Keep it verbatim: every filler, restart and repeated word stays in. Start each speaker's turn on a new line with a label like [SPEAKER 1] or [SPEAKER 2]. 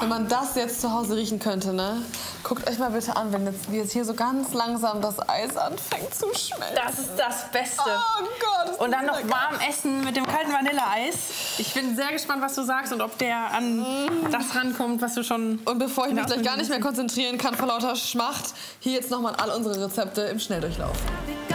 [SPEAKER 1] Wenn man das jetzt zu Hause riechen könnte, ne? Guckt euch mal bitte an, wenn jetzt, wie jetzt hier so ganz langsam das Eis anfängt zu schmelzen.
[SPEAKER 2] Das ist das Beste.
[SPEAKER 1] Oh Gott.
[SPEAKER 2] Und dann noch warm essen mit dem kalten Vanilleeis. Ich bin sehr gespannt, was du sagst und ob der an mm. das rankommt, was du schon...
[SPEAKER 1] Und bevor ich mich gleich gar nicht mehr konzentrieren kann vor lauter Schmacht, hier jetzt nochmal all unsere Rezepte im Schnelldurchlauf.